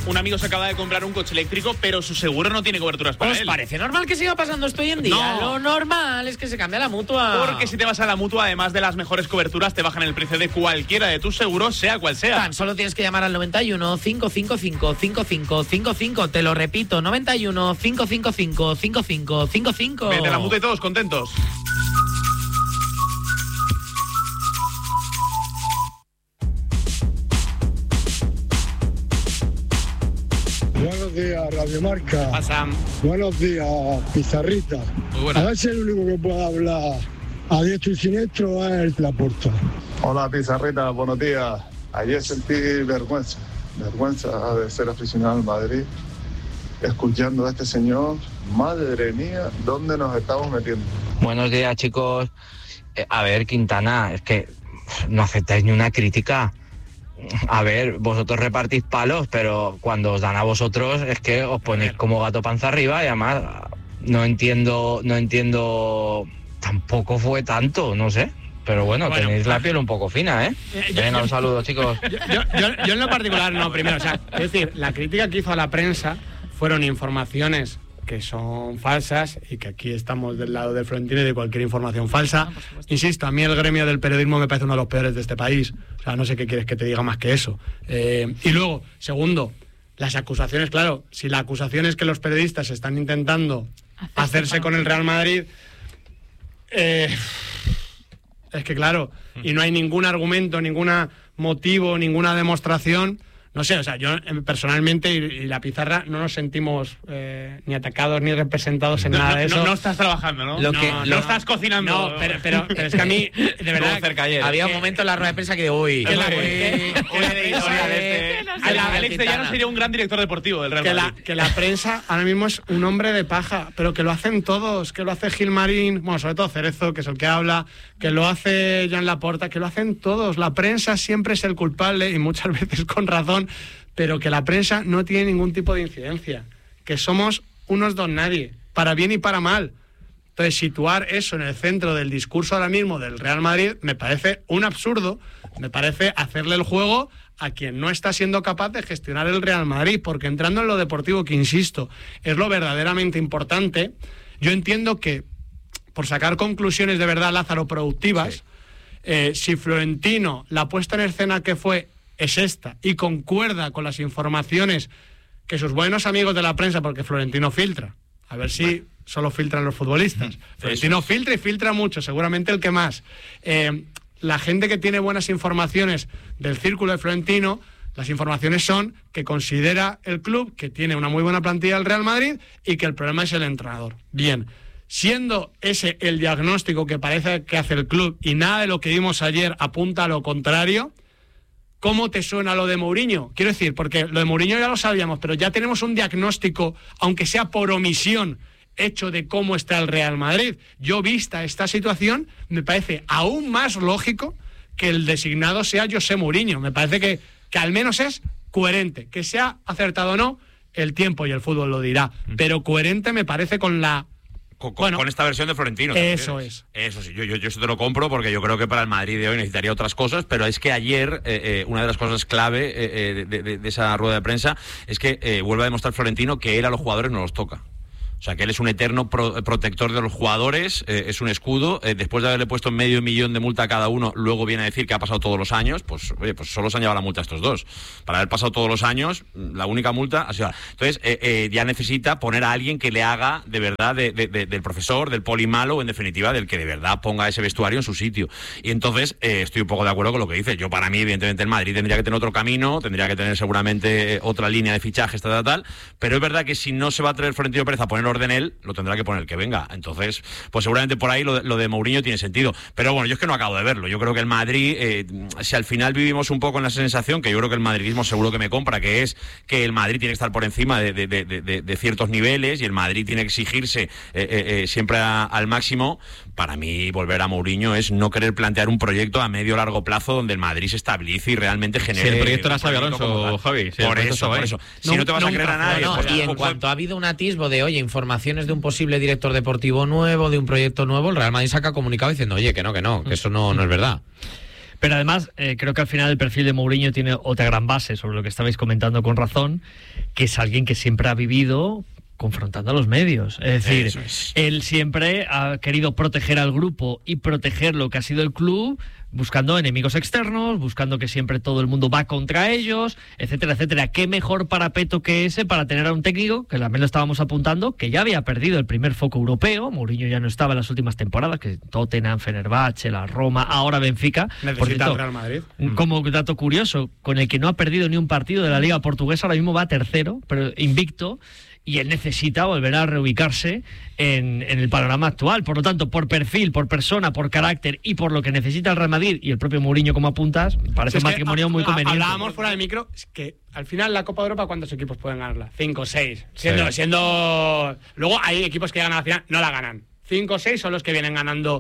un amigo se acaba de comprar un coche eléctrico, pero su seguro no tiene coberturas para él. ¿Os parece normal que siga pasando esto hoy en día? No. Lo normal es que se cambie a la mutua. Porque si te vas a la mutua, además de las mejores coberturas, te bajan el precio de cualquiera de tus seguros, sea cual sea. Tan solo tienes que llamar al 91 555 5555. Te lo repito, 91 555 5555. Vete a la mutua y todos contentos. Buenos días, Radio Marca. Pasa. Buenos días, Pizarrita. Muy buenas. A ver si el único que pueda hablar a diestro y siniestro es Laporta. Hola Pizarrita, buenos días. Ayer sentí vergüenza de ser aficionado al Madrid, escuchando a este señor. Madre mía, ¿dónde nos estamos metiendo? Buenos días, chicos. A ver, Quintana, es que no aceptáis ni una crítica. A ver, vosotros repartís palos, pero cuando os dan a vosotros es que os ponéis como gato panza arriba y además no entiendo, tampoco fue tanto, no sé. Pero bueno, tenéis la piel un poco fina, ¿eh? Venga, un saludo, chicos. Yo en lo particular no, primero, o sea, es decir, la crítica que hizo a la prensa fueron informaciones que son falsas y que aquí estamos del lado del Florentino y de cualquier información falsa. Insisto, a mí el gremio del periodismo me parece uno de los peores de este país. O sea, no sé qué quieres que te diga más que eso. Y luego, segundo, las acusaciones, claro, si la acusación es que los periodistas están intentando hacerse con el Real Madrid, es que claro, y no hay ningún argumento, ningún motivo, ninguna demostración. No sé, o sea, yo personalmente y la Pizarra no nos sentimos ni atacados ni representados en nada de eso. No estás trabajando, ¿no? No estás cocinando. No, pero es que a mí, de verdad, había un momento en la rueda de prensa que digo, Alex de Llano sería un gran director deportivo del Real Madrid. que la prensa ahora mismo es un hombre de paja, pero que lo hacen todos, que lo hace Gilmarín, bueno, sobre todo Cerezo, que es el que habla, que lo hace Joan Laporta, que lo hacen todos. La prensa siempre es el culpable y muchas veces con razón, pero que la prensa no tiene ningún tipo de incidencia, que somos unos don nadie, para bien y para mal. Entonces, situar eso en el centro del discurso ahora mismo del Real Madrid me parece un absurdo, me parece hacerle el juego a quien no está siendo capaz de gestionar el Real Madrid, porque entrando en lo deportivo, que insisto, es lo verdaderamente importante, yo entiendo que, por sacar conclusiones de verdad, Lázaro, productivas, si Florentino, la puesta en escena que fue es esta, y concuerda con las informaciones que sus buenos amigos de la prensa, porque Florentino filtra, a ver si solo filtran los futbolistas, Florentino filtra y filtra mucho, seguramente el que más, la gente que tiene buenas informaciones del círculo de Florentino, las informaciones son que considera el club que tiene una muy buena plantilla del Real Madrid y que el problema es el entrenador. Bien, siendo ese el diagnóstico que parece que hace el club y nada de lo que vimos ayer apunta a lo contrario, ¿cómo te suena lo de Mourinho? Quiero decir, porque lo de Mourinho ya lo sabíamos, pero ya tenemos un diagnóstico, aunque sea por omisión, hecho de cómo está el Real Madrid. Yo, vista esta situación, me parece aún más lógico que el designado sea José Mourinho. Me parece que al menos es coherente. Que sea acertado o no, el tiempo y el fútbol lo dirá. Pero coherente me parece con la... Con esta versión de Florentino. Eso es. Eso sí, yo eso te lo compro porque yo creo que para el Madrid de hoy necesitaría otras cosas, pero es que ayer una de las cosas clave de esa rueda de prensa es que vuelve a demostrar Florentino que él a los jugadores no los toca. O sea, que él es un eterno protector de los jugadores, es un escudo. Después de haberle puesto $500,000 de multa a cada uno, luego viene a decir que ha pasado todos los años. Pues, oye, pues solo se han llevado la multa estos dos. Para haber pasado todos los años, la única multa ha sido... Entonces, ya necesita poner a alguien que le haga, de verdad, del profesor, del poli malo, o en definitiva, del que de verdad ponga ese vestuario en su sitio. Y entonces, estoy un poco de acuerdo con lo que dice. Yo, para mí, evidentemente, el Madrid tendría que tener otro camino, tendría que tener seguramente otra línea de fichajes, tal. Pero es verdad que si no se va a traer Florentino Pérez a poner orden él, lo tendrá que poner el que venga. Entonces, pues seguramente por ahí lo de Mourinho tiene sentido. Pero bueno, yo es que no acabo de verlo. Yo creo que el Madrid, si al final vivimos un poco en la sensación, que yo creo que el madridismo seguro que me compra, que es que el Madrid tiene que estar por encima de ciertos niveles y el Madrid tiene que exigirse siempre al máximo. Para mí, volver a Mourinho es no querer plantear un proyecto a medio o largo plazo donde el Madrid se estabilice y realmente genere... Si el proyecto era Xabi Alonso, Javi. Por eso. Si no te vas a creer a nadie... Y en cuanto ha habido un atisbo de, oye, informaciones de un posible director deportivo nuevo, de un proyecto nuevo, el Real Madrid saca comunicado diciendo, oye, que no, que eso no es verdad. Pero además, creo que al final el perfil de Mourinho tiene otra gran base, sobre lo que estabais comentando con razón, que es alguien que siempre ha vivido confrontando a los medios. Es decir, él siempre ha querido proteger al grupo y proteger lo que ha sido el club, buscando enemigos externos, buscando que siempre todo el mundo va contra ellos, etcétera, etcétera. ¿Qué mejor parapeto que ese para tener a un técnico, que también lo estábamos apuntando, que ya había perdido el primer foco europeo? Mourinho ya no estaba en las últimas temporadas, que Tottenham, Fenerbahce, la Roma, ahora Benfica. Necesita el Real Madrid. Como dato curioso, con el que no ha perdido ni un partido de la Liga Portuguesa, ahora mismo va tercero, pero invicto, y él necesita volver a reubicarse en el panorama actual. Por lo tanto, por perfil, por persona, por carácter y por lo que necesita el Real Madrid y el propio Mourinho, como apuntas, parece un matrimonio muy conveniente. Hablábamos fuera de micro, es que al final la Copa de Europa, ¿cuántos equipos pueden ganarla? 5 o 6. Luego hay equipos que ganan la final, no la ganan. 5 o 6 son los que vienen ganando,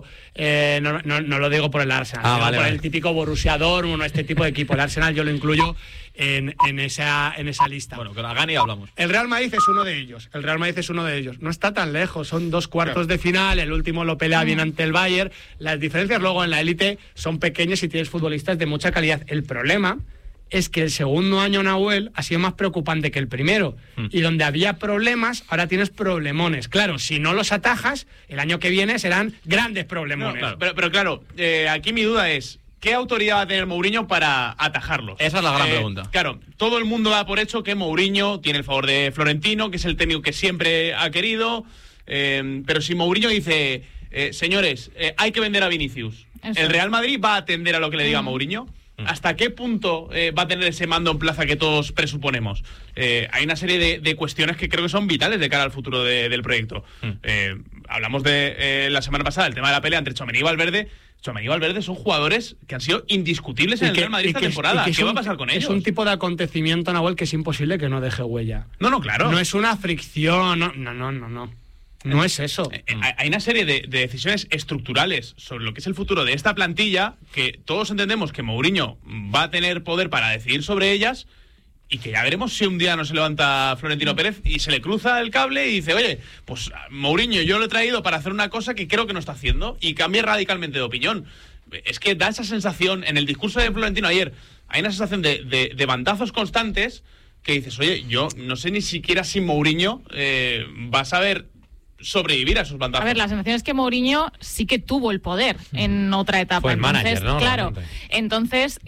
no lo digo por el Arsenal, por el típico Borussia Dortmund, este tipo de equipo. El Arsenal yo lo incluyo en esa lista. Bueno, que la gane y hablamos. El Real Madrid es uno de ellos. No está tan lejos, son 2 cuartos de final, el último lo pelea bien ante el Bayern. Las diferencias luego en la élite son pequeñas y tienes futbolistas de mucha calidad. El problema es que el segundo año, Nahuel, ha sido más preocupante que el primero. Y donde había problemas, ahora tienes problemones. Claro, si no los atajas, el año que viene serán grandes problemones. No, claro. Pero claro, aquí mi duda es, ¿qué autoridad va a tener Mourinho para atajarlos? Esa es la gran pregunta. Claro, todo el mundo da por hecho que Mourinho tiene el favor de Florentino, que es el técnico que siempre ha querido. Pero si Mourinho dice, señores, hay que vender a Vinicius, ¿el Real Madrid va a atender a lo que le diga Mourinho? ¿Hasta qué punto va a tener ese mando en plaza que todos presuponemos? Hay una serie de cuestiones que creo que son vitales de cara al futuro del proyecto. Hablamos de la semana pasada, el tema de la pelea entre Tchouaméni y Valverde. Tchouaméni y Valverde son jugadores que han sido indiscutibles en el Real Madrid esta temporada. ¿Qué va a pasar con ellos? Es un tipo de acontecimiento, Nahuel, que es imposible que no deje huella. No, claro. No es una fricción, no. No es eso. Hay una serie de decisiones estructurales sobre lo que es el futuro de esta plantilla que todos entendemos que Mourinho va a tener poder para decidir sobre ellas y que ya veremos si un día no se levanta Florentino Pérez y se le cruza el cable y dice, oye, pues Mourinho yo lo he traído para hacer una cosa que creo que no está haciendo y cambie radicalmente de opinión. Es que da esa sensación, en el discurso de Florentino ayer, hay una sensación de bandazos constantes que dices, oye, yo no sé ni siquiera si Mourinho va a saber sobrevivir a sus bandazos. A ver, la sensación es que Mourinho sí que tuvo el poder en otra etapa. Fue el manager, ¿no? Claro. Entonces,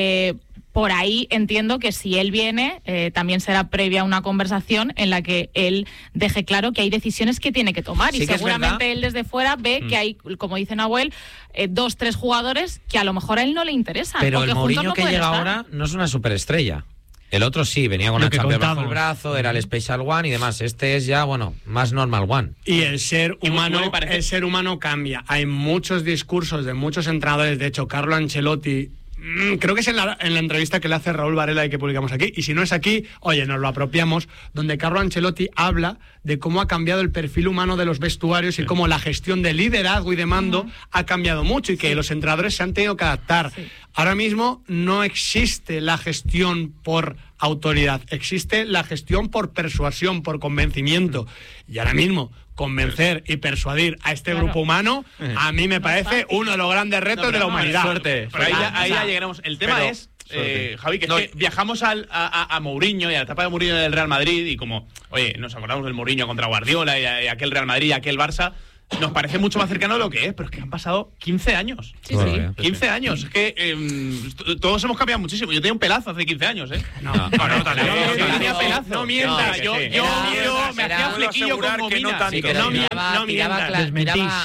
por ahí entiendo que si él viene, también será previa una conversación en la que él deje claro que hay decisiones que tiene que tomar. Sí, y seguramente él desde fuera ve que hay, como dice Nahuel, 2, 3 jugadores que a lo mejor a él no le interesan. Pero el Mourinho no que llega ahora no es una superestrella. El otro sí, venía con la Champions bajo el brazo, era el Special One y demás. Este es ya, más Normal One. Y el ser humano cambia. Hay muchos discursos de muchos entrenadores. De hecho, Carlo Ancelotti, creo que es en la entrevista que le hace Raúl Varela y que publicamos aquí. Y si no es aquí, oye, nos lo apropiamos. Donde Carlo Ancelotti habla de cómo ha cambiado el perfil humano de los vestuarios y cómo la gestión de liderazgo y de mando ha cambiado mucho y que los entrenadores se han tenido que adaptar. Ahora mismo no existe la gestión por autoridad, existe la gestión por persuasión, por convencimiento. Y ahora mismo convencer y persuadir a este grupo humano, a mí me parece uno de los grandes retos de la humanidad. Suerte. Pero ahí ya llegaremos. El tema es, Javi, que viajamos a Mourinho y a la etapa de Mourinho del Real Madrid y como, oye, nos acordamos del Mourinho contra Guardiola y aquel Real Madrid y aquel Barça, nos parece mucho más cercano de lo que es, pero es que han pasado 15 años. Sí. 15 años. Es que todos hemos cambiado muchísimo. Yo tenía un pelazo hace 15 años, ¿eh? No mientas. No mientas. Yo me hacía flequillo con gomina. No mientas.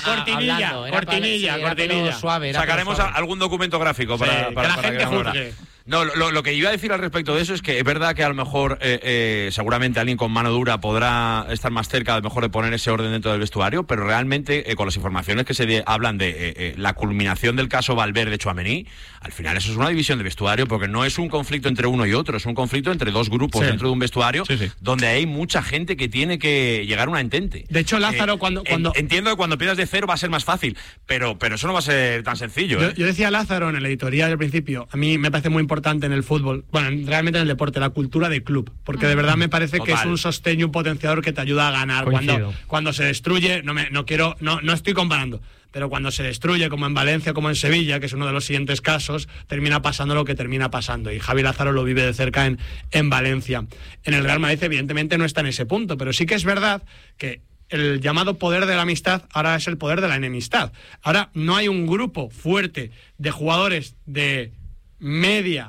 Cortinilla. Suave. Sacaremos algún documento gráfico para que la gente juzgue. No, lo que iba a decir al respecto de eso es que es verdad que a lo mejor seguramente alguien con mano dura podrá estar más cerca a lo mejor de poner ese orden dentro del vestuario, pero realmente con las informaciones que se hablan de la culminación del caso Valverde-Tchouaméni, al final eso es una división de vestuario porque no es un conflicto entre uno y otro, es un conflicto entre dos grupos dentro de un vestuario donde hay mucha gente que tiene que llegar a una entente. De hecho, Lázaro, cuando entiendo que cuando empiezas de cero va a ser más fácil, pero eso no va a ser tan sencillo. Yo decía a Lázaro en el editorial al principio, a mí me parece muy importante importante en el fútbol, bueno, realmente en el deporte, la cultura de club, porque de verdad me parece que es un sostén y un potenciador que te ayuda a ganar. Cuando se destruye, no estoy comparando, pero cuando se destruye, como en Valencia, como en Sevilla, que es uno de los siguientes casos, termina pasando lo que termina pasando. Y Javi Lázaro lo vive de cerca en Valencia. En el Real Madrid, evidentemente, no está en ese punto, pero sí que es verdad que el llamado poder de la amistad ahora es el poder de la enemistad. Ahora no hay un grupo fuerte de jugadores de media,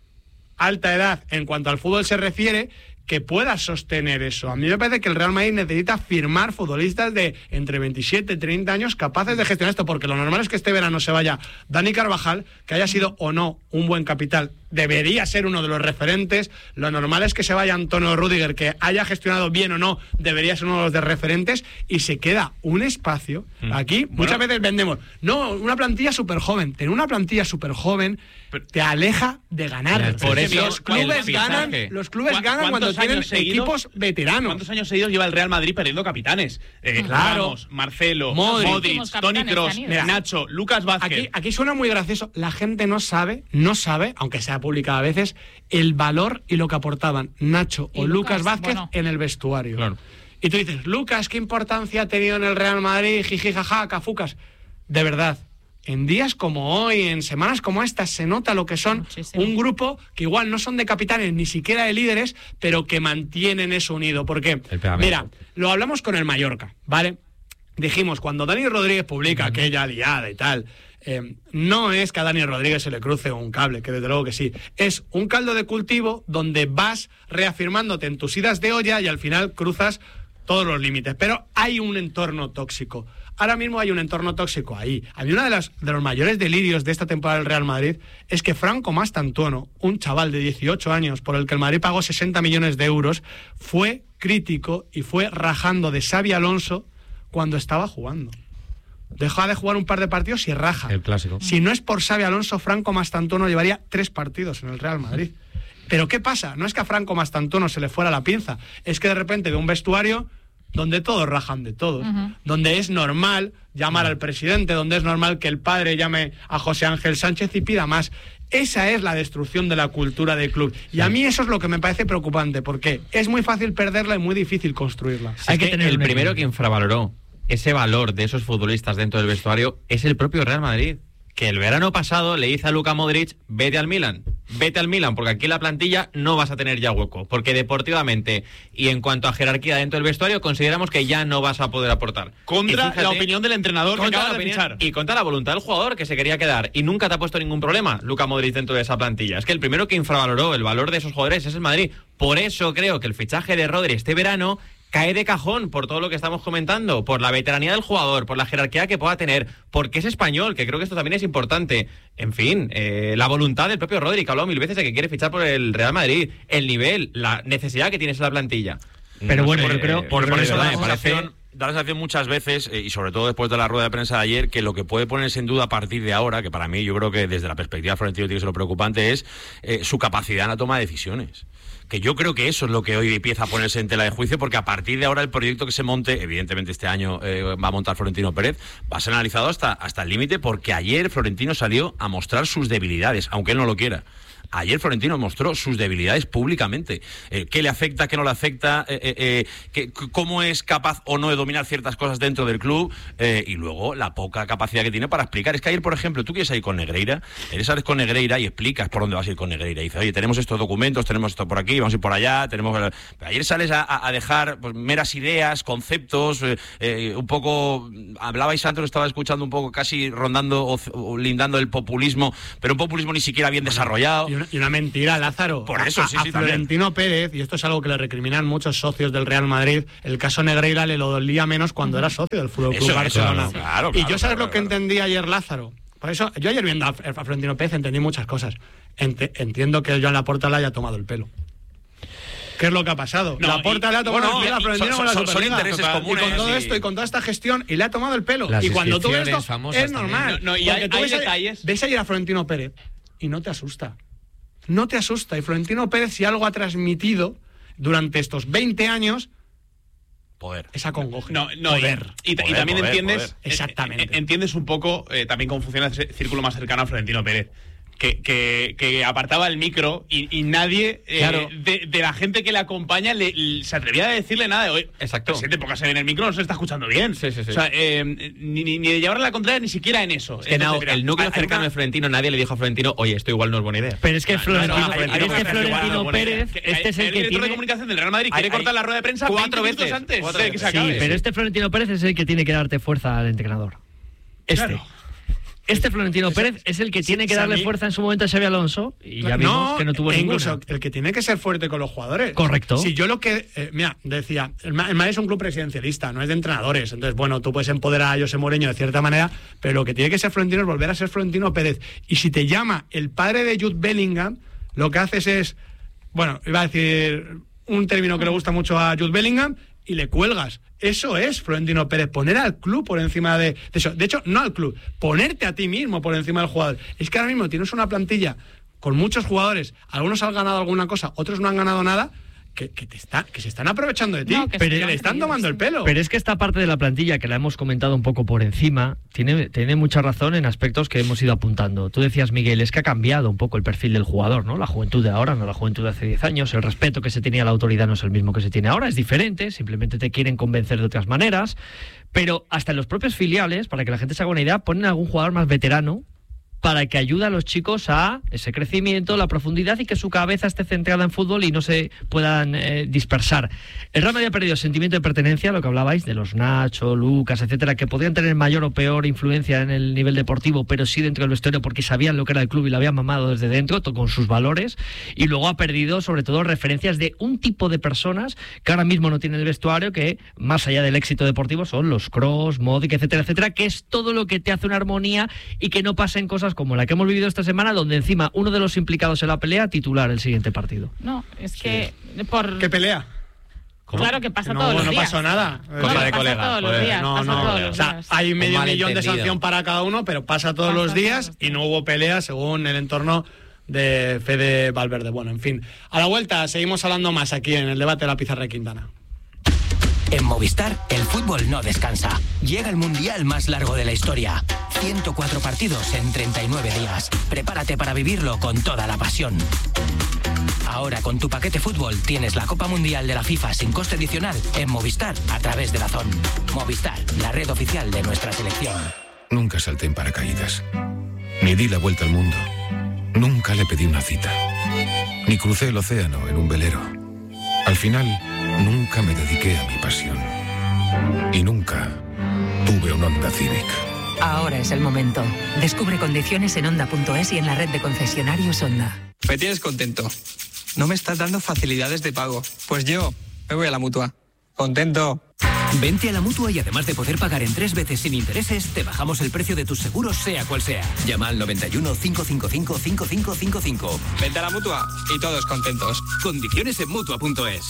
alta edad en cuanto al fútbol se refiere, que pueda sostener eso. A mí me parece que el Real Madrid necesita firmar futbolistas de entre 27 y 30 años capaces de gestionar esto, porque lo normal es que este verano se vaya Dani Carvajal, que haya sido o no un buen capital, debería ser uno de los referentes. Lo normal es que se vaya Antonio Rüdiger, que haya gestionado bien o no, debería ser uno de los de referentes, y se queda un espacio. Aquí muchas veces vendemos, no, una plantilla súper joven. Tener una plantilla súper joven te aleja de ganar. Por eso los clubes ganan cuando tienen equipos veteranos. ¿Cuántos años seguidos lleva el Real Madrid perdiendo capitanes? Ramos, Marcelo, Modric, Toni Kroos, Nacho, Lucas Vázquez. Aquí suena muy gracioso. La gente no sabe, aunque sea pública a veces, el valor y lo que aportaban Nacho o Lucas Vázquez en el vestuario. Claro. Y tú dices, Lucas, ¿qué importancia ha tenido en el Real Madrid? Jiji, jaja, cafucas. De verdad, en días como hoy, en semanas como estas, se nota lo que son un grupo que igual no son de capitanes, ni siquiera de líderes, pero que mantienen eso unido. Porque, mira, lo hablamos con el Mallorca, ¿vale? Dijimos, cuando Dani Rodríguez publica aquella liada y tal, no es que a Dani Rodríguez se le cruce un cable, que desde luego que sí. Es un caldo de cultivo donde vas reafirmándote en tus idas de olla y al final cruzas todos los límites. Pero hay un entorno tóxico. Ahora mismo hay un entorno tóxico ahí. A mí uno de los mayores delirios de esta temporada del Real Madrid es que Franco Mastantuono, un chaval de 18 años por el que el Madrid pagó 60 millones de euros, fue crítico y fue rajando de Xabi Alonso cuando estaba jugando. Deja de jugar un par de partidos y raja. El clásico. Si no es por Xabi Alonso, Franco Mastantuono llevaría 3 partidos en el Real Madrid. Pero ¿qué pasa? No es que a Franco Mastantuono se le fuera la pinza, es que de repente ve un vestuario donde todos rajan de todos, donde es normal llamar al presidente, donde es normal que el padre llame a José Ángel Sánchez y pida más. Esa es la destrucción de la cultura del club. Y a mí eso es lo que me parece preocupante, porque es muy fácil perderla y muy difícil construirla. Hay que tener el primero que infravaloró ese valor de esos futbolistas dentro del vestuario es el propio Real Madrid, que el verano pasado le dice a Luka Modric, vete al Milan, porque aquí en la plantilla no vas a tener ya hueco, porque deportivamente y en cuanto a jerarquía dentro del vestuario consideramos que ya no vas a poder aportar. Contra la opinión del entrenador que acaba de fichar. Y contra la voluntad del jugador que se quería quedar, y nunca te ha puesto ningún problema Luka Modric dentro de esa plantilla. Es que el primero que infravaloró el valor de esos jugadores es el Madrid. Por eso creo que el fichaje de Rodri este verano cae de cajón por todo lo que estamos comentando, por la veteranía del jugador, por la jerarquía que pueda tener, porque es español, que creo que esto también es importante. En fin, la voluntad del propio Rodri, que ha hablado 1000 veces de que quiere fichar por el Real Madrid, el nivel, la necesidad que tiene esa plantilla. Pero bueno, yo creo... Por eso me parece... Da la sensación muchas veces, y sobre todo después de la rueda de prensa de ayer, que lo que puede ponerse en duda a partir de ahora, que para mí yo creo que desde la perspectiva de Florentino tiene que ser lo preocupante, es su capacidad en la toma de decisiones. Que yo creo que eso es lo que hoy empieza a ponerse en tela de juicio, porque a partir de ahora el proyecto que se monte, evidentemente este año va a montar Florentino Pérez, va a ser analizado hasta el límite, porque ayer Florentino salió a mostrar sus debilidades, aunque él no lo quiera. Ayer Florentino mostró sus debilidades públicamente. ¿Qué le afecta, qué no le afecta? ¿Cómo es capaz o no de dominar ciertas cosas dentro del club? Y luego la poca capacidad que tiene para explicar. Es que ayer, por ejemplo, tú quieres ir con Negreira, sales con Negreira y explicas por dónde vas a ir con Negreira. Y dices, oye, tenemos estos documentos, tenemos esto por aquí, vamos a ir por allá. Pero ayer sales a dejar pues, meras ideas, conceptos, un poco... Hablabais antes, lo estaba escuchando un poco casi rondando o lindando el populismo, pero un populismo ni siquiera bien desarrollado. Y una mentira, Lázaro. Por eso, a Florentino Pérez, y esto es algo que le recriminan muchos socios del Real Madrid, el caso Negreira le lo dolía menos cuando era socio del FC Barcelona. Claro, y yo sabes lo que entendí ayer, Lázaro. Por eso, yo ayer viendo a Florentino Pérez entendí muchas cosas. Entiendo que Joan Laporta le haya tomado el pelo. ¿Qué es lo que ha pasado? Laporta le ha tomado el pelo a Florentino con la Superliga. Son intereses comunes. Y con todo esto y con toda esta gestión, y le ha tomado el pelo. Las y cuando tú ves esto, es normal. Y hay detalles. Ves ayer a Florentino Pérez y no te asusta. No te asusta. Y Florentino Pérez, si algo ha transmitido durante estos 20 años, poder. Es acongoje. Poder. Y también entiendes. Exactamente. Entiendes un poco también cómo funciona ese círculo más cercano a Florentino Pérez. que apartaba el micro y nadie Claro. de la gente que le acompaña se atrevía a decirle nada de hoy. Exacto. Presidente, póngase bien el micro, no se está escuchando bien. Sí. O sea, ni de llevarle la contraria, ni siquiera en eso. Es que Entonces, mira, el núcleo hay cercano de Florentino, nadie le dijo a Florentino, oye, esto igual no es buena idea. Pero es que Florentino buena idea. Pérez, este es el que director de tiene... comunicación del Real Madrid quiere cortar la rueda de prensa 4 20 minutos veces antes cuatro de que se veces. acabe. Sí, pero este Florentino Pérez es el que tiene que darte fuerza al entrenador. Claro. Este Florentino Pérez es el que tiene que darle fuerza en su momento a Xabi Alonso y ya vimos que no tuvo ninguna. Incluso el que tiene que ser fuerte con los jugadores. Correcto. Si yo lo que... mira, decía, el Madrid es un club presidencialista, no es de entrenadores. Entonces, bueno, tú puedes empoderar a José Mourinho de cierta manera, pero lo que tiene que ser Florentino es volver a ser Florentino Pérez. Y si te llama el padre de Jude Bellingham, lo que haces es... Bueno, iba a decir un término que le gusta mucho a Jude Bellingham y le cuelgas. Eso es Florentino Pérez, poner al club por encima de eso. De hecho, no al club, ponerte a ti mismo por encima del jugador. Es que ahora mismo tienes una plantilla con muchos jugadores, algunos han ganado alguna cosa, otros no han ganado nada, que se están aprovechando de ti, No, que pero sí, que le están tomando el pelo. Pero es que esta parte de la plantilla, que la hemos comentado un poco por encima, tiene mucha razón en aspectos que hemos ido apuntando. Tú decías, Miguel, es que ha cambiado un poco el perfil del jugador, ¿no? La juventud de ahora, no la juventud de hace 10 años. El respeto que se tenía a la autoridad no es el mismo que se tiene ahora, es diferente, simplemente te quieren convencer de otras maneras. Pero hasta en los propios filiales, para que la gente se haga una idea, ponen a algún jugador más veterano para que ayude a los chicos a ese crecimiento, la profundidad y que su cabeza esté centrada en fútbol y no se puedan dispersar. El Real Madrid ha perdido sentimiento de pertenencia, lo que hablabais de los Nacho, Lucas, etcétera, que podrían tener mayor o peor influencia en el nivel deportivo, pero sí dentro del vestuario porque sabían lo que era el club y lo habían mamado desde dentro, con sus valores, y luego ha perdido sobre todo referencias de un tipo de personas que ahora mismo no tienen el vestuario, que más allá del éxito deportivo son los Kroos, Modric, etcétera, etcétera, que es todo lo que te hace una armonía y que no pasen cosas como la que hemos vivido esta semana, donde encima uno de los implicados en la pelea titular el siguiente partido. No, es que por... ¿Qué pelea? ¿Cómo? Claro que pasa No, todos los no días. pasó nada. Cosa de pasa colega. todos los días, No, pasa no. todos los O sea, días. hay Un medio millón de malentendido. sanción para cada uno, pero pasa todos Pasa los días todos los y días. no hubo pelea según el entorno de Fede Valverde. Bueno, en fin. A la vuelta seguimos hablando más aquí en el debate de la pizarra de Quintana. En Movistar, el fútbol no descansa. Llega el mundial más largo de la historia. 104 partidos en 39 días. Prepárate para vivirlo con toda la pasión. Ahora con tu paquete fútbol tienes la Copa Mundial de la FIFA sin coste adicional en Movistar a través de DAZN. Movistar, la red oficial de nuestra selección. Nunca salté en paracaídas. Ni di la vuelta al mundo. Nunca le pedí una cita. Ni crucé el océano en un velero. Al final, nunca me dediqué a mi pasión. Y nunca tuve un Honda Civic. Ahora es el momento. Descubre condiciones en Honda.es y en la red de concesionarios Honda. Me tienes contento. No me estás dando facilidades de pago. Pues yo me voy a la Mutua. Contento. Vente a la Mutua y además de poder pagar en 3 veces sin intereses, te bajamos el precio de tus seguros sea cual sea. Llama al 91 555 5555. Vente a la Mutua y todos contentos. Condiciones en Mutua.es.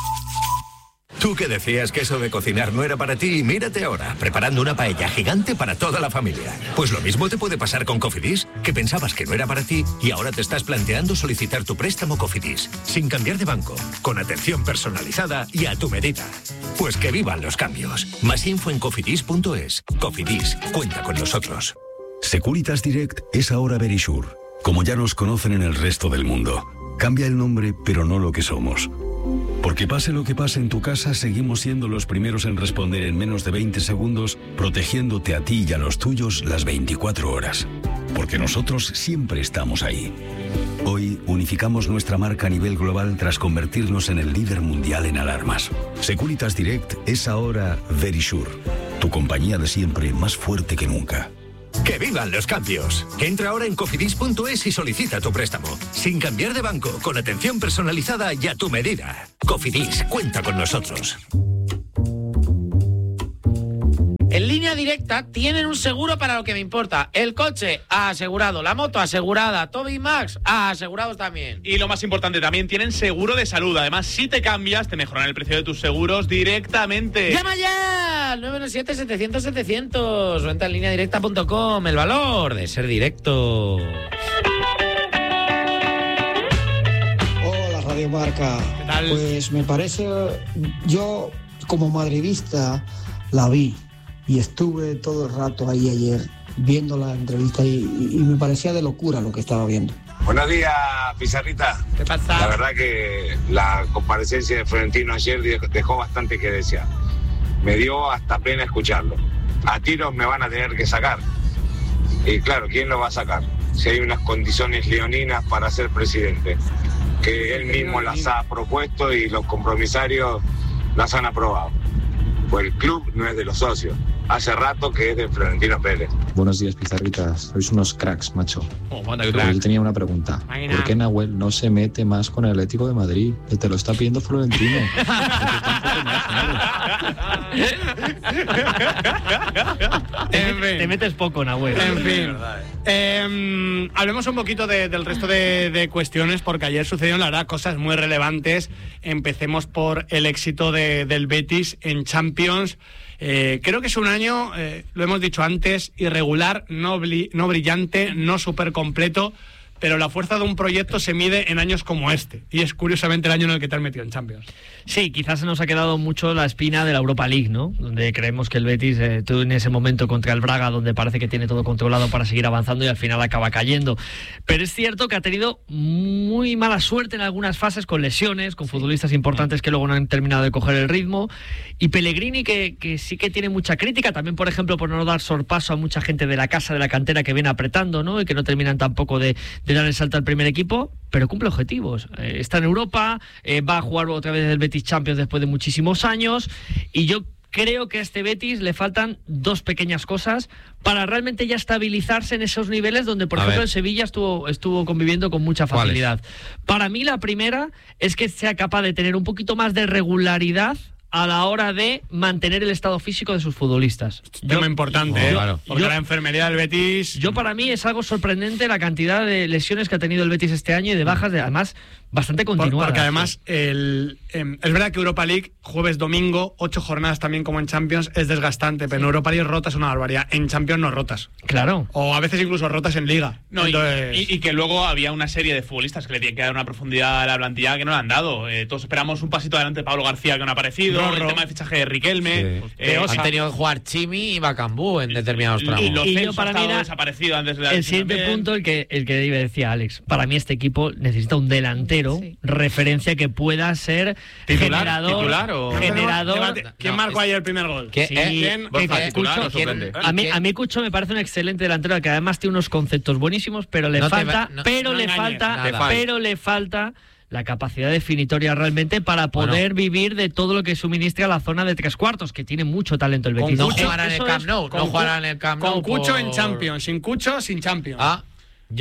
Tú que decías que eso de cocinar no era para ti, mírate ahora, preparando una paella gigante para toda la familia. Pues lo mismo te puede pasar con Cofidis, que pensabas que no era para ti y ahora te estás planteando solicitar tu préstamo Cofidis, sin cambiar de banco, con atención personalizada y a tu medida. Pues que vivan los cambios. Más info en cofidis.es. Cofidis, cuenta con nosotros. Securitas Direct es ahora Verisure, como ya nos conocen en el resto del mundo. Cambia el nombre, pero no lo que somos. Porque pase lo que pase en tu casa, seguimos siendo los primeros en responder en menos de 20 segundos, protegiéndote a ti y a los tuyos las 24 horas. Porque nosotros siempre estamos ahí. Hoy unificamos nuestra marca a nivel global tras convertirnos en el líder mundial en alarmas. Securitas Direct es ahora Verisure, tu compañía de siempre más fuerte que nunca. ¡Que vivan los cambios! Entra ahora en cofidis.es y solicita tu préstamo. Sin cambiar de banco, con atención personalizada y a tu medida. Cofidis, cuenta con nosotros. En Línea Directa tienen un seguro para lo que me importa. El coche asegurado, la moto asegurada, Toby y Max asegurados también. Y lo más importante, también tienen seguro de salud. Además, si te cambias, te mejoran el precio de tus seguros directamente. ¡Llama ya! 997-700-700. O entra en lineadirecta.com. El valor de ser directo. Hola, Radio Marca. ¿Qué tal? Pues me parece, yo como madridista la vi y estuve todo el rato ahí ayer viendo la entrevista y me parecía de locura lo que estaba viendo. Buenos días, Pizarrita. ¿Qué pasa? La verdad que la comparecencia de Florentino ayer dejó bastante que desear. Me dio hasta pena escucharlo. A tiros me van a tener que sacar. Y claro, ¿quién lo va a sacar? Si hay unas condiciones leoninas para ser presidente, que él mismo las ha propuesto y los compromisarios las han aprobado. Pues el club no es de los socios. Hace rato que es de Florentino Pérez. Buenos días, Pizarritas. Sois unos cracks, macho. Crack. Yo tenía una pregunta. ¿Por qué Nahuel no se mete más con el Atlético de Madrid? Que te lo está pidiendo Florentino. Te metes poco, Nahuel. En fin. Hablemos un poquito del resto de cuestiones, porque ayer sucedieron, la verdad, cosas muy relevantes. Empecemos por el éxito del Betis en Champions. Creo que es un año, lo hemos dicho antes, irregular, no brillante, no súper completo, pero la fuerza de un proyecto se mide en años como este, y es curiosamente el año en el que te has metido en Champions. Sí, quizás se nos ha quedado mucho la espina de la Europa League, ¿no? Donde creemos que el Betis tuvo en ese momento contra el Braga, donde parece que tiene todo controlado para seguir avanzando y al final acaba cayendo. Pero es cierto que ha tenido muy mala suerte en algunas fases, con lesiones, con futbolistas importantes que luego no han terminado de coger el ritmo. Y Pellegrini, que sí que tiene mucha crítica, también, por ejemplo, por no dar sorpaso a mucha gente de la casa, de la cantera, que viene apretando, ¿no? Y que no terminan tampoco de dar el salto al primer equipo, pero cumple objetivos. Está en Europa, va a jugar otra vez el Betis Champions después de muchísimos años, y yo creo que a este Betis le faltan dos pequeñas cosas para realmente ya estabilizarse en esos niveles donde, por ejemplo, el Sevilla estuvo conviviendo con mucha facilidad. Para mí, la primera es que sea capaz de tener un poquito más de regularidad a la hora de mantener el estado físico de sus futbolistas. Tema importante, porque la enfermería del Betis... Para mí es algo sorprendente la cantidad de lesiones que ha tenido el Betis este año y de bajas, además, bastante continuadas. Porque además, es verdad que Europa League, jueves, domingo, 8 jornadas también como en Champions, es desgastante, pero en Europa League rotas una barbaridad. En Champions no rotas. Claro. O a veces incluso rotas en Liga. No, y que luego había una serie de futbolistas que le tienen que dar una profundidad a la plantilla que no le han dado. Todos esperamos un pasito adelante de Pablo García, que no ha aparecido. El tema de fichaje de Riquelme. Han tenido que jugar Chimi y Bacambú en determinados tramos. Y yo, para mí, desaparecido antes de la el siguiente punto, el que decía Alex. Para mí este equipo necesita un delantero, referencia, que pueda ser generador. ¿Quién marcó ayer el primer gol? A mí Cucho me parece un excelente delantero, que además tiene unos conceptos buenísimos, pero le falta la capacidad definitoria realmente para poder vivir de todo lo que suministra la zona de tres cuartos, que tiene mucho talento el Betis. No jugará en el Camp Nou. No jugará en el Camp Nou. Con Cucho en Champions, sin Cucho, sin Champions. Yo,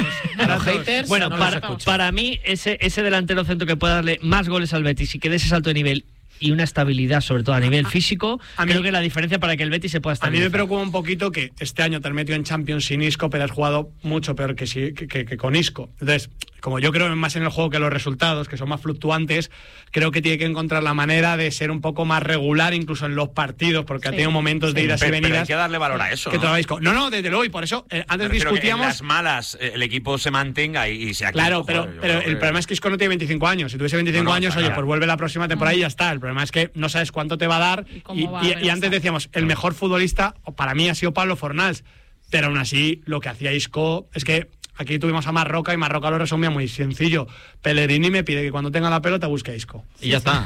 a los haters, bueno, para mí, ese delantero centro que pueda darle más goles al Betis y que dé ese salto de nivel y una estabilidad, sobre todo a nivel físico, creo que es la diferencia para que el Betis se pueda estabilizar. A mí me preocupa un poquito que este año te has metido en Champions sin Isco, pero has jugado mucho peor que con Isco. Entonces, como yo creo más en el juego que los resultados, que son más fluctuantes, creo que tiene que encontrar la manera de ser un poco más regular, incluso en los partidos, porque ha tenido momentos de idas y venidas. Pero hay que darle valor a eso, ¿no? No, desde luego, y por eso antes discutíamos... Que en las malas el equipo se mantenga y se active. Claro, pero el problema es que Isco no tiene 25 años. Si tuviese 25 años, oye, pues vuelve la próxima temporada y ya está. El problema es que no sabes cuánto te va a dar. Y antes decíamos, el mejor futbolista para mí ha sido Pablo Fornals, pero aún así lo que hacía Isco es que aquí tuvimos a Marroca y Marroca lo resumía muy sencillo. Pellegrini me pide que cuando tenga la pelota busque a Isco. Y ya está.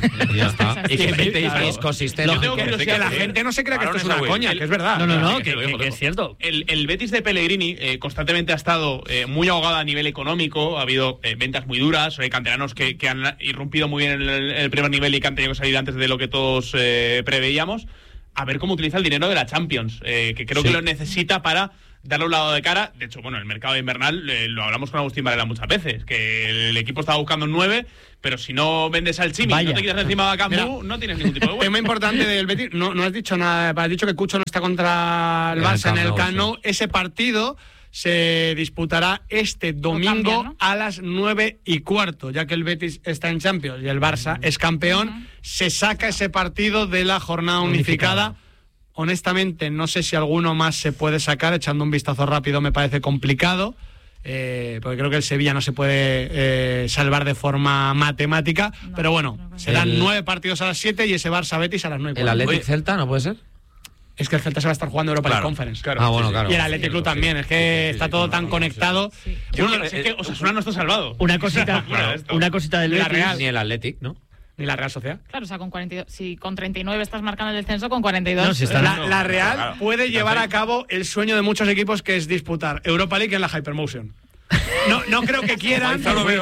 Y que mete Isco sistema. Que la gente no se crea que esto es una coña, que es verdad. No, que es cierto. El Betis de Pellegrini constantemente ha estado muy ahogado a nivel económico. Ha habido ventas muy duras. Hay canteranos que han irrumpido muy bien en el primer nivel y que han tenido que salir antes de lo que todos preveíamos. A ver cómo utiliza el dinero de la Champions, que creo que lo necesita para darle un lado de cara. De hecho, bueno, el mercado invernal lo hablamos con Agustín Varela muchas veces, que el equipo estaba buscando un 9, pero si no vendes al Chimi, no te quitas encima de Bacambú, no tienes ningún tipo de huevo. Tema importante del Betis, no has dicho nada, has dicho que Cucho no está contra el Barça en el Camp Nou. Ese partido se disputará este domingo a las 9:15, ya que el Betis está en Champions y el Barça es campeón. Se saca ese partido de la jornada unificada. Honestamente, no sé si alguno más se puede sacar. Echando un vistazo rápido me parece complicado, porque creo que el Sevilla no se puede salvar de forma matemática. Pero bueno, serán 9 partidos a las 7 y ese Barça-Betis a las 9:15. ¿El Athletic Celta no puede ser? Es que el Celta se va a estar jugando Europa League Conference. Claro. Y el Athletic Club también. Es que está todo tan conectado. Bueno, es que Osasuna no está salvado. Una cosita del Ni la Betis. Real. Ni el Athletic, ¿no? Ni la Real Sociedad. Claro, o sea, con 42, si con 39 estás marcando el descenso, con 42. No, si está La Real puede llevar a cabo el sueño de muchos equipos, que es disputar Europa League en la Hypermotion. No creo que quieran.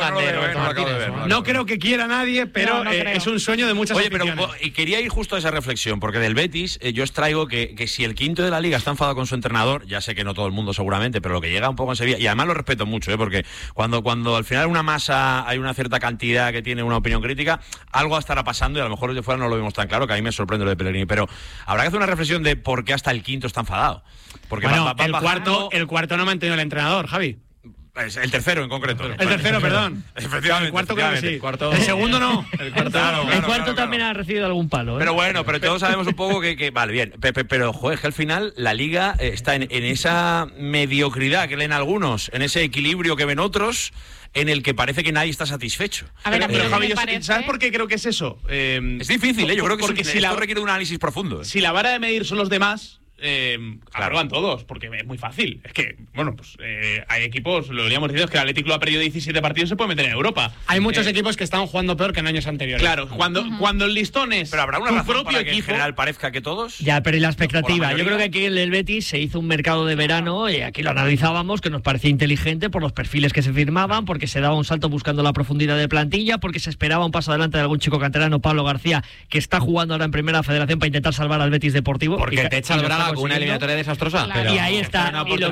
No creo que quiera nadie, pero es un sueño de muchas aficiones. Y quería ir justo a esa reflexión, porque del Betis yo os traigo que si el quinto de la Liga está enfadado con su entrenador, ya sé que no todo el mundo seguramente, pero lo que llega un poco en Sevilla, y además lo respeto mucho, porque cuando al final una masa hay una cierta cantidad que tiene una opinión crítica, algo estará pasando y a lo mejor desde fuera no lo vemos tan claro, que a mí me sorprende lo de Pellegrini, pero habrá que hacer una reflexión de por qué hasta el quinto está enfadado. Porque bueno, el cuarto no ha mantenido el entrenador, Javi. El tercero en concreto. El tercero, perdón. Efectivamente. El cuarto creo que sí. El segundo no. El cuarto también ha recibido algún palo. Pero bueno, pero todos sabemos un poco que vale, bien. Pero, joder, que al final la Liga está en esa mediocridad que leen algunos, en ese equilibrio que ven otros, en el que parece que nadie está satisfecho. A ver, pero Javi, ¿sabes por qué creo que es eso? Es difícil, yo creo que porque esto requiere un análisis profundo. Si la vara de medir son los demás, aprueban todos, porque es muy fácil. Es que, bueno, pues hay equipos, lo habíamos dicho, que el Athletic lo ha perdido 17 partidos, se puede meter en Europa. Hay muchos equipos que están jugando peor que en años anteriores. Claro, cuando el listón es. Pero habrá una tu razón propio para que equipo, en general parezca que todos. Ya, pero y la expectativa. No, yo creo que aquí en el Betis se hizo un mercado de verano y aquí lo analizábamos, que nos parecía inteligente por los perfiles que se firmaban, porque se daba un salto buscando la profundidad de plantilla, porque se esperaba un paso adelante de algún chico canterano, Pablo García, que está jugando ahora en Primera Federación para intentar salvar al Betis Deportivo. Porque te echa el Braga con una eliminatoria desastrosa. Claro. Y ahí está.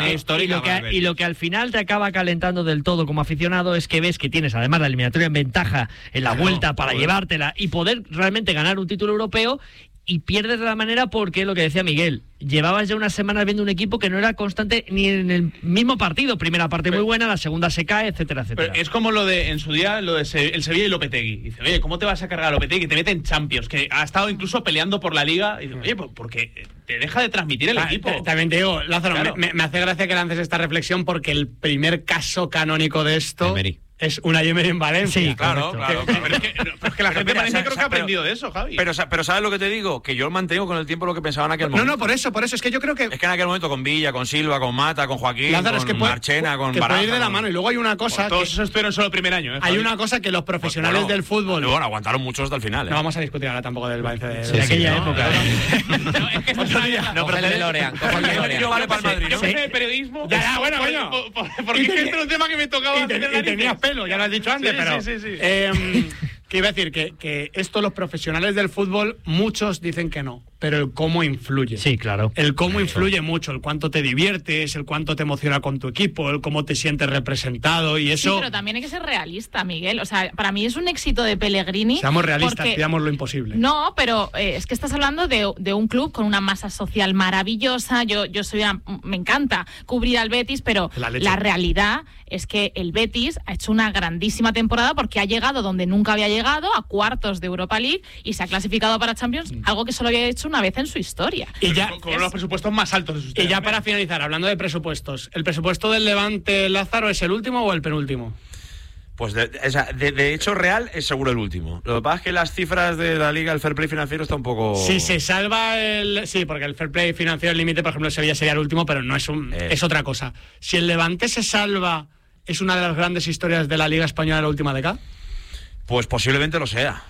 Y lo que al final te acaba calentando del todo como aficionado es que ves que tienes además la eliminatoria en ventaja en la vuelta para llevártela y poder realmente ganar un título europeo, y pierdes de la manera porque, lo que decía Miguel, llevabas ya unas semanas viendo un equipo que no era constante ni en el mismo partido. Primera parte muy buena, la segunda se cae, etcétera, etcétera. Pero es como lo de, en su día, lo de el Sevilla y Lopetegui. Dice, oye, ¿cómo te vas a cargar a Lopetegui? Que te mete en Champions, que ha estado incluso peleando por la Liga. Y dice, oye, porque te deja de transmitir el equipo. También te digo, Lázaro, claro. me hace gracia que lances esta reflexión, porque el primer caso canónico de esto es una Emery en Valencia. Sí, claro. Pero es que la gente parece creo que ha aprendido de eso, Javi. Pero ¿sabes lo que te digo? Que yo mantengo con el tiempo lo que pensaba en aquel momento. No, por eso. Es que yo creo que... Es que en aquel momento con Villa, con Silva, con Mata, con Joaquín, Lázaro, con Marchena, con que Baraja... puede ir de la mano. Y luego hay una cosa... Todos esos estuvieron solo el primer año, Hay una cosa que los profesionales del fútbol... Bueno, aguantaron muchos hasta el final. No vamos a discutir ahora tampoco del Valencia de aquella época. No procede Lorean. Yo vale para el Madrid. Yo me sé de periodismo... Ya, bueno, coño. Porque este era un tema que me tocaba... Y tenías pelo, ya lo has dicho antes. Sí. Que iba a decir que esto los profesionales del fútbol, muchos dicen que no, pero el cómo influye. Sí, claro. El cómo influye mucho, el cuánto te diviertes, el cuánto te emociona con tu equipo, el cómo te sientes representado, y eso... Sí, pero también hay que ser realista, Miguel. O sea, para mí es un éxito de Pellegrini. Seamos realistas, pidamos lo imposible. No, pero es que estás hablando de un club con una masa social maravillosa. Yo me encanta cubrir al Betis, pero la realidad es que el Betis ha hecho una grandísima temporada, porque ha llegado donde nunca había llegado, a cuartos de Europa League, y se ha clasificado para Champions, algo que solo había hecho una vez en su historia. Y ya con los presupuestos más altos de su historia. Y ya para finalizar, hablando de presupuestos, ¿el presupuesto del Levante, Lázaro, es el último o el penúltimo? Pues de hecho real es seguro el último. Lo que pasa es que las cifras de la Liga, el fair play financiero está un poco... Si se salva sí, porque el fair play financiero, el límite, por ejemplo, el Sevilla sería el último, pero no es es otra cosa. Si el Levante se salva, ¿es una de las grandes historias de la Liga Española de la última década? Pues posiblemente lo sea.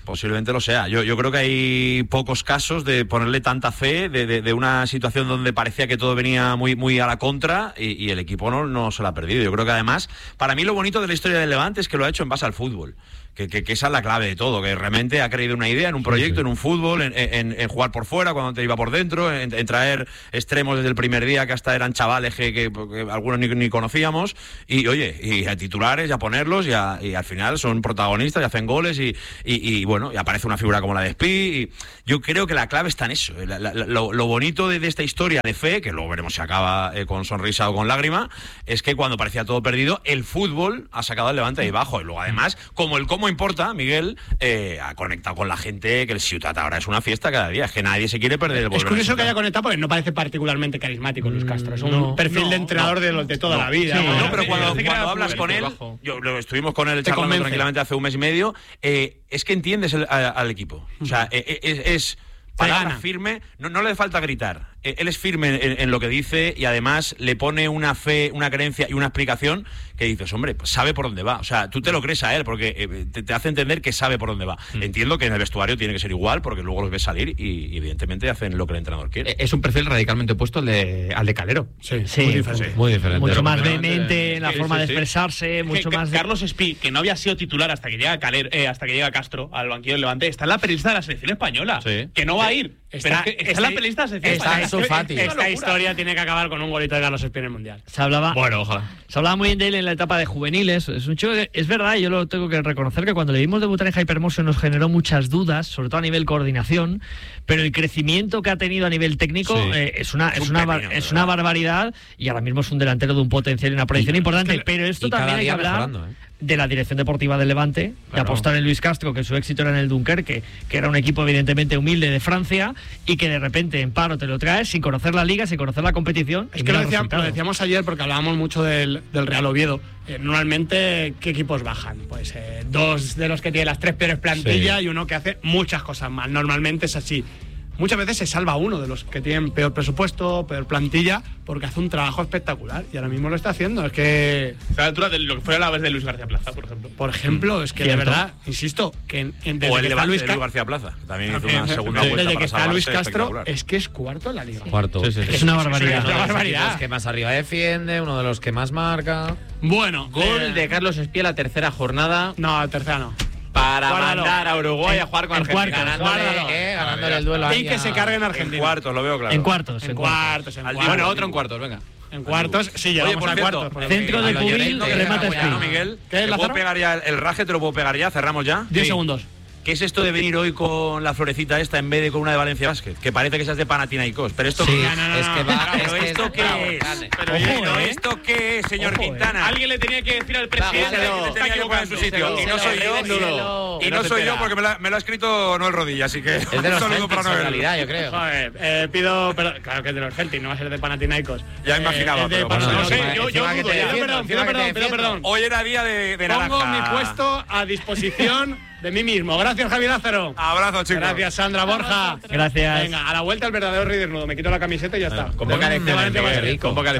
Yo creo que hay pocos casos de ponerle tanta fe de una situación donde parecía que todo venía muy a la contra, y el equipo no se la ha perdido. Yo creo que además, para mí lo bonito de la historia del Levante es que lo ha hecho en base al fútbol. Que esa es la clave de todo, que realmente ha creído una idea en un proyecto, en un fútbol, en jugar por fuera cuando te iba por dentro, en traer extremos desde el primer día, que hasta eran chavales que algunos ni conocíamos, y oye, y a titulares, y a ponerlos, y al final son protagonistas y hacen goles, y bueno, y aparece una figura como la de Spi, y yo creo que la clave está en eso. Lo bonito de esta historia de fe, que luego veremos si acaba con sonrisa o con lágrima, es que cuando parecía todo perdido, el fútbol ha sacado al Levante ahí abajo, y luego además, como importa, Miguel, ha conectado con la gente, que el Ciutat ahora es una fiesta cada día, es que nadie se quiere perder el volver. Es curioso que haya conectado, porque no parece particularmente carismático Luis Castro, es un perfil de entrenador de toda la vida. Sí, pero cuando hablas con él, estuvimos con él charlando tranquilamente hace un mes y medio, es que entiendes al equipo, o sea, es palabra firme, no le falta gritar, él es firme en lo que dice y además le pone una fe, una creencia y una explicación que dices, hombre, pues sabe por dónde va. O sea, tú te lo crees a él porque te hace entender que sabe por dónde va. Entiendo que en el vestuario tiene que ser igual porque luego los ves salir y evidentemente hacen lo que el entrenador quiere. Es un perfil radicalmente opuesto al de Calero. Sí. Muy diferente. Muy diferente. Mucho más vehemente en la forma de expresarse, mucho más... Carlos Espí, que no había sido titular hasta que llega hasta que llega Castro al banquillo del Levante, está en la pelista de la selección española, que no va a ir. Está en la pelista de la selección española. Está en Sufati. Esta historia tiene que acabar con un golito de Carlos Espí en el Mundial. Se hablaba, ojalá. Se hablaba muy bien de él en la etapa de juveniles. Es un chico que, es verdad, yo lo tengo que reconocer, que cuando le vimos debutar en Hypermotion nos generó muchas dudas, sobre todo a nivel coordinación, pero el crecimiento que ha tenido a nivel técnico es una barbaridad, y ahora mismo es un delantero de un potencial y una proyección importante. Pero esto también hay que hablar de la dirección deportiva del Levante, de apostar en Luis Castro, que su éxito era en el Dunkerque, que era un equipo evidentemente humilde de Francia, y que de repente en paro te lo traes sin conocer la liga, sin conocer la competición. Es que lo decíamos ayer porque hablábamos mucho del Real Oviedo. Normalmente, ¿qué equipos bajan? Pues dos de los que tienen las tres peores plantillas y uno que hace muchas cosas mal. Normalmente es así. Muchas veces se salva uno de los que tienen peor presupuesto, peor plantilla, porque hace un trabajo espectacular. Y ahora mismo lo está haciendo. Es que... a la altura de lo que fuera la vez de Luis García Plaza, por ejemplo. Por ejemplo, es que de verdad, insisto, que o el de Luis García Plaza, que también hizo una segunda vuelta desde que para está Luis Castro, es que es cuarto en la liga. Cuarto. Es una barbaridad. Es una barbaridad. Los que más arriba defiende, uno de los que más marca. Bueno, gol de Carlos Espí la tercera jornada. No, la tercera no. Para mandar a Uruguay a jugar con Argentina. Ganándole el duelo. Y que se cargue en Argentina. En cuartos, lo veo claro. En cuartos. Bueno, otro en cuartos, venga. En cuartos, sí, ya vamos a cuartos. Centro de Pubil, remate Espí. Miguel, ¿te puedo pegar ya el raje? ¿Te lo puedo pegar ya? ¿Cerramos ya? 10 segundos. ¿Qué es esto de venir hoy con la florecita esta en vez de con una de Valencia Basket? Que parece que esa es de Panathinaikos. Pero esto qué es. ¿Esto qué es? ¿Esto qué es, señor Quintana? Alguien le tenía que decir al presidente que le tenía que poner en su sitio. Y no soy yo. Y no soy yo porque me lo ha escrito Noel Rodilla, así que es de los saludo para Noel. En realidad, yo creo. Joder, pido perdón. Claro que es de los Celtics, no va a ser de Panathinaikos. Ya imaginaba, pero no sé, yo dudo. Pido perdón. Hoy era día de naranja. Pongo mi puesto a disposición de mí mismo. Gracias, Javier Lázaro. Abrazo, chicos. Gracias, Sandra Borja. Gracias. Venga, a la vuelta el verdadero rey desnudo. Me quito la camiseta y ya está. Convoca lecciones.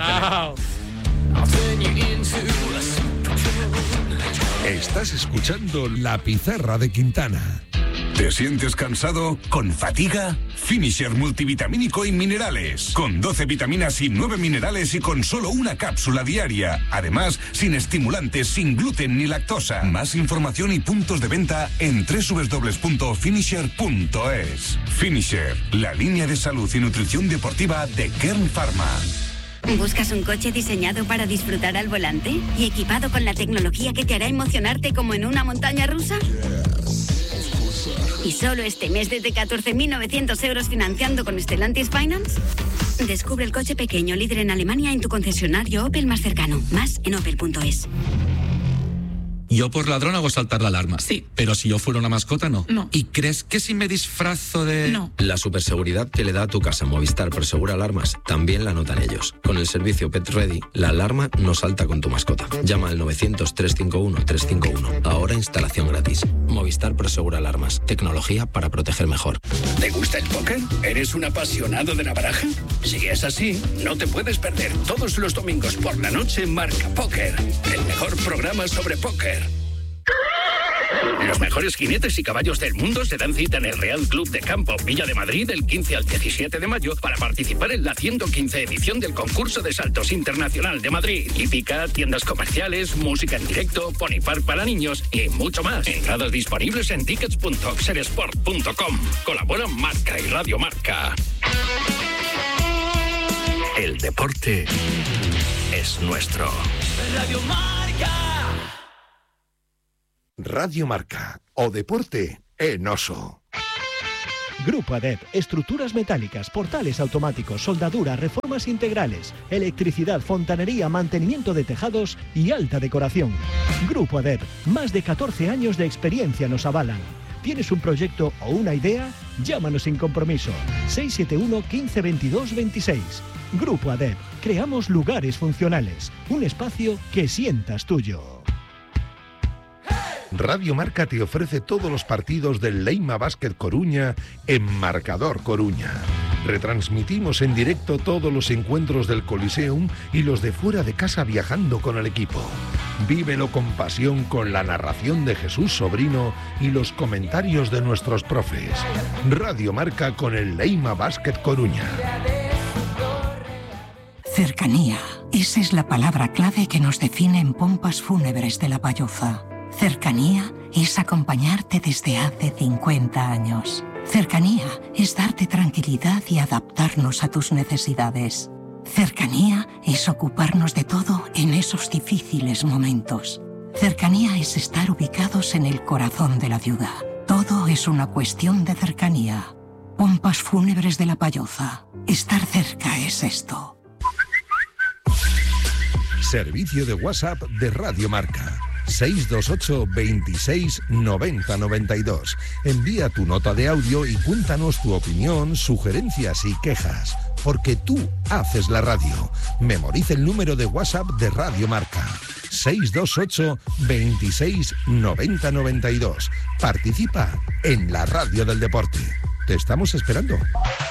Estás escuchando La Pizarra de Quintana. ¿Te sientes cansado? ¿Con fatiga? Finisher multivitamínico y minerales. Con 12 vitaminas y 9 minerales y con solo una cápsula diaria. Además, sin estimulantes, sin gluten ni lactosa. Más información y puntos de venta en www.finisher.es. Finisher, la línea de salud y nutrición deportiva de Kern Pharma. ¿Buscas un coche diseñado para disfrutar al volante y equipado con la tecnología que te hará emocionarte como en una montaña rusa? ¿Y solo este mes desde 14.900 euros financiando con Stellantis Finance? Descubre el coche pequeño líder en Alemania en tu concesionario Opel más cercano. Más en opel.es. Yo por ladrón hago saltar la alarma. Sí. Pero si yo fuera una mascota, no. No. ¿Y crees que si me disfrazo de...? No. La superseguridad que le da a tu casa Movistar Prosegura Alarmas también la notan ellos. Con el servicio Pet Ready, la alarma no salta con tu mascota. Llama al 900-351-351. Ahora instalación gratis. Movistar Prosegura Alarmas. Tecnología para proteger mejor. ¿Te gusta el póker? ¿Eres un apasionado de la baraja? Si es así, no te puedes perder todos los domingos por la noche Marca Póker. El mejor programa sobre póker. Los mejores jinetes y caballos del mundo se dan cita en el Real Club de Campo Villa de Madrid del 15 al 17 de mayo para participar en la 115 edición del concurso de saltos internacional de Madrid. Hípica, tiendas comerciales, música en directo, pony park para niños y mucho más. Entradas disponibles en tickets.oxersport.com. Colaboran Marca y Radio Marca. El deporte es nuestro. Radio Marca. Radio Marca, o deporte en oso. Grupo ADEP, estructuras metálicas, portales automáticos, soldadura, reformas integrales, electricidad, fontanería, mantenimiento de tejados y alta decoración. Grupo ADEP, más de 14 años de experiencia nos avalan. ¿Tienes un proyecto o una idea? Llámanos sin compromiso. 671 15 22 26. Grupo ADEP, creamos lugares funcionales, un espacio que sientas tuyo. Radio Marca te ofrece todos los partidos del Leima Basket Coruña en Marcador Coruña. Retransmitimos en directo todos los encuentros del Coliseum y los de fuera de casa viajando con el equipo. Vívelo con pasión con la narración de Jesús Sobrino y los comentarios de nuestros profes. Radio Marca con el Leima Basket Coruña. Cercanía. Esa es la palabra clave que nos define en Pompas Fúnebres de La Palloza. Cercanía es acompañarte desde hace 50 años. Cercanía es darte tranquilidad y adaptarnos a tus necesidades. Cercanía es ocuparnos de todo en esos difíciles momentos. Cercanía es estar ubicados en el corazón de la ciudad. Todo es una cuestión de cercanía. Pompas Fúnebres de La Palloza. Estar cerca es esto. Servicio de WhatsApp de Radio Marca. 628 26 90 92. Envía tu nota de audio y cuéntanos tu opinión, sugerencias y quejas. Porque tú haces la radio. Memoriza el número de WhatsApp de Radio Marca. 628 26 90 92. Participa en la radio del deporte. Te estamos esperando.